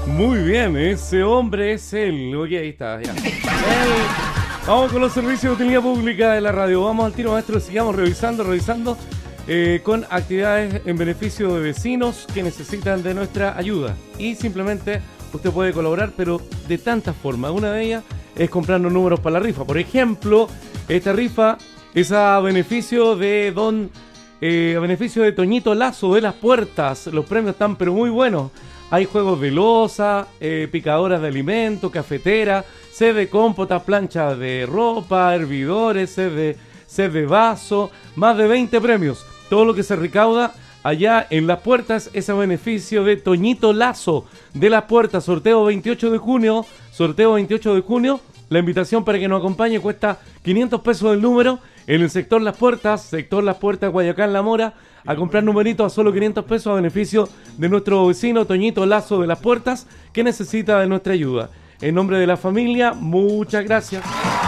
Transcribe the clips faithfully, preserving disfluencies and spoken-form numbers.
Muy bien, ese hombre es él. Ok, ahí está, ya. Él. Vamos con los servicios de utilidad pública de la radio. Vamos al tiro, maestro. Sigamos revisando, revisando eh, con actividades en beneficio de vecinos que necesitan de nuestra ayuda. Y simplemente usted puede colaborar, pero de tantas formas. Una de ellas es comprando números para la rifa. Por ejemplo, esta rifa es a beneficio de don... Eh, a beneficio de Toñito Lazo de Las Puertas. Los premios están pero muy buenos. Hay juegos de loza, eh, picadoras de alimentos, cafetera, set de cómpotas, planchas de ropa, hervidores, set de, set de vaso, más de veinte premios. Todo lo que se recauda allá en Las Puertas es a beneficio de Toñito Lazo de Las Puertas. Sorteo veintiocho de junio, sorteo veintiocho de junio. La invitación para que nos acompañe cuesta quinientos pesos el número en el sector Las Puertas, sector Las Puertas, Guayacán, La Mora, a comprar numeritos a solo quinientos pesos a beneficio de nuestro vecino Toñito Lazo de Las Puertas, que necesita de nuestra ayuda. En nombre de la familia, muchas gracias.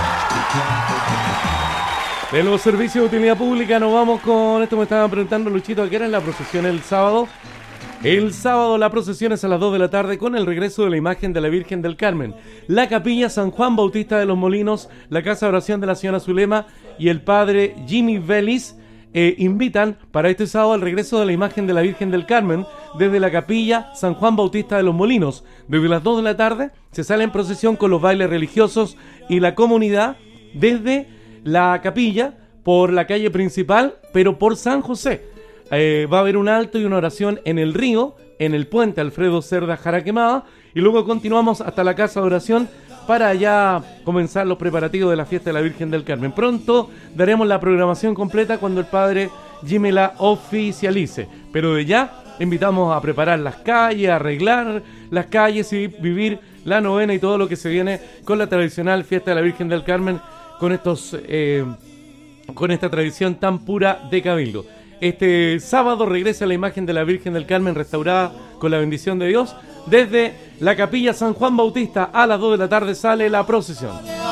De los servicios de utilidad pública nos vamos con esto. Me estaban preguntando, Luchito, ¿a qué era la procesión el sábado? El sábado la procesión es a las dos de la tarde con el regreso de la imagen de la Virgen del Carmen. La capilla San Juan Bautista de los Molinos, la casa de oración de la señora Zulema y el padre Jimmy Vélez eh, invitan para este sábado al regreso de la imagen de la Virgen del Carmen desde la capilla San Juan Bautista de los Molinos. Desde las dos de la tarde se sale en procesión con los bailes religiosos y la comunidad desde la capilla por la calle principal, pero por San José. Eh, va a haber un alto y una oración en el río, en el puente Alfredo Cerda Jaraquemada, y luego continuamos hasta la casa de oración para ya comenzar los preparativos de la fiesta de la Virgen del Carmen. Pronto daremos la programación completa cuando el padre Jimmy la oficialice, pero de ya invitamos a preparar las calles, a arreglar las calles y vivir la novena y todo lo que se viene con la tradicional fiesta de la Virgen del Carmen, con estos eh, con esta tradición tan pura de Cabildo. Este sábado regresa la imagen de la Virgen del Carmen restaurada con la bendición de Dios. Desde la capilla San Juan Bautista a las dos de la tarde sale la procesión.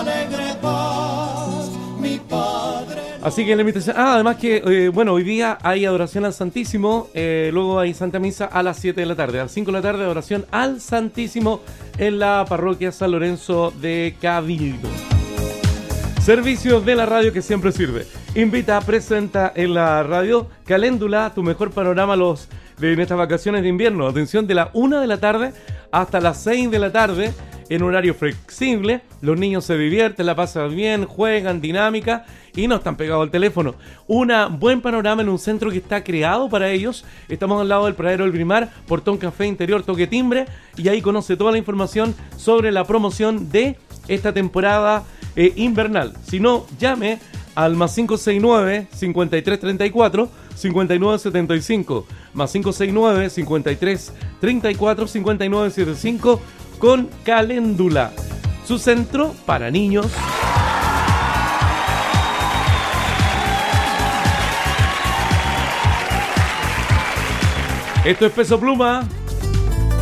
Así que la invitación... Ah, además que, eh, bueno, hoy día hay adoración al Santísimo, eh, luego hay Santa Misa a las siete de la tarde. A las cinco de la tarde adoración al Santísimo en la parroquia San Lorenzo de Cabildo. Servicios de la radio que siempre sirve. Invita, presenta en la radio Caléndula, tu mejor panorama los de en estas vacaciones de invierno. Atención, de la una de la tarde hasta las seis de la tarde, en horario flexible. Los niños se divierten, la pasan bien, juegan, dinámica y no están pegados al teléfono. Un buen panorama en un centro que está creado para ellos. Estamos al lado del Pradero del Brimar, Portón Café Interior, Toque Timbre, y ahí conoce toda la información sobre la promoción de esta temporada Eh, invernal. Si no, llame al más cinco seis nueve, cincuenta y tres treinta y cuatro, cincuenta y nueve setenta y cinco, más cinco seis nueve, cincuenta y tres treinta y cuatro, cincuenta y nueve setenta y cinco con Caléndula, su centro para niños. Esto es Peso Pluma.